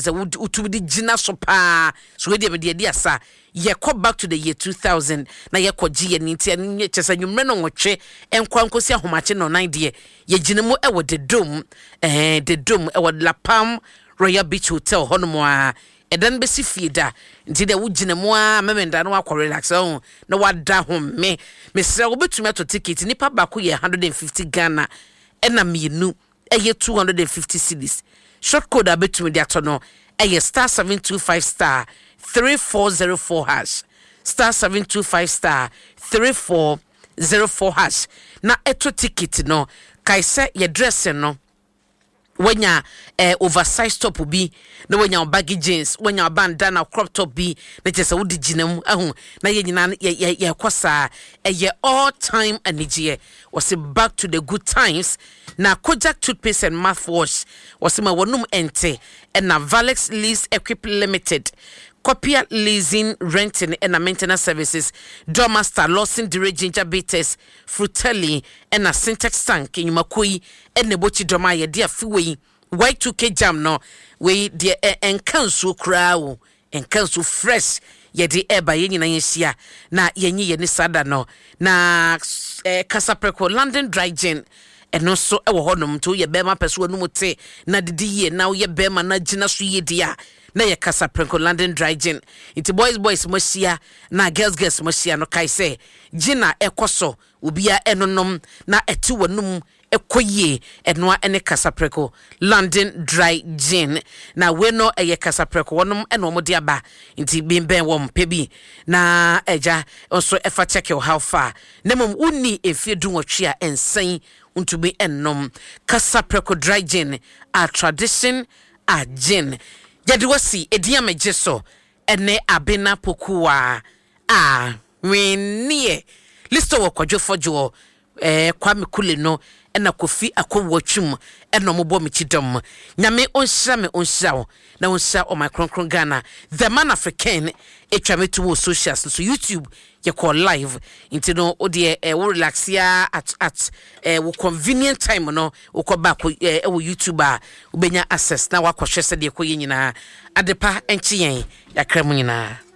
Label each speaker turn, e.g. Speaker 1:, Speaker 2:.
Speaker 1: chese utubidi gina so pa so we de dia sa ye ko back to the year 2000 na ye ko gi ye ntia nye chese nwumre no nwotwe enkwankosi ahomache no 9 de ye ginemu e wo de dom e wo Lapam Royal Beach Hotel hono a edan besi fieda nti de wo ginemu a memenda no akọ relax on na wada ho me sre wo betumi to ticket nipa bako ye 150 Ghana ena mienu eye 250 cedis short code abetumi de atono eye star 725 star 3404 hash star 725 star 3404 hash na eto ticket no kaise ye dress no wenya oversized top bi na wenya baggy jeans wenya bandana crop top bi na chese wodi ginam ahu na ye nyina ye kosa ye all time anigye was back to the good times na Kojak toothpaste and mouthwash was ma wonum ente na Valex Lease Equip Limited Copia leasing, renting, and maintenance services. Dormaster, Lawson, Dire, Ginger Bitters, Frutelli, and a syntax tank in Makui, and Nebochi Domaya, dear Fuway, Y2K jam no, we dear and council crow, and council fresh, ye de eba yenny na yesia, na yenny yenisada no, na Casapreco, London Dry Gin. And no so ewo honum to ye bema peso no mote na didi ye now ye bema na gina so ye dia na ye Casapreco London Dry Gin into boys mosia na girls mosia no kai say gina ekoso ubia enonom na eti wonum ekoye enwa ene Casapreco London Dry Gin na we no eye Casapreco wonum eno mo dia ba nti bimben wom pebi na eja also efa check your how far nemom uni efiedu nwotwe a ensan to be enom Casapreco Dry Gin a tradition a gin yadwasi edia mejeso ene abena pokua wenie listo wo kwadwofojo Kwame Kule no ena Kofi Akowatwum ena mobo michidom nyame onhya me onhya na onhya o my kronkron Ghana the man African etwame to socials so YouTube you call live into no odie wo relax ya at wo convenient time no wo ko back wo YouTuber ubenya access na wa kwhwese de ko nyina adepa enchi yen yakra mu nyina